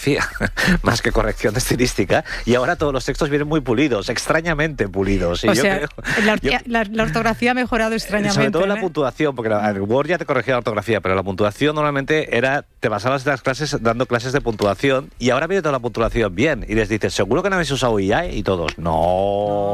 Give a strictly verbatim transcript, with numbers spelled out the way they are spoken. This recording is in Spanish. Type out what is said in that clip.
más que corrección estilística, y ahora todos los textos vienen muy pulidos, extrañamente pulidos. Y o yo sea, creo, la, yo, la, la ortografía ha mejorado extrañamente. Sobre todo ¿eh? la puntuación, porque la, el Word ya te corregía la ortografía, pero la puntuación normalmente era, te basabas en las clases dando clases de puntuación, y ahora viene toda la puntuación bien, y les dices, ¿seguro que no habéis usado I A? Y todos, no...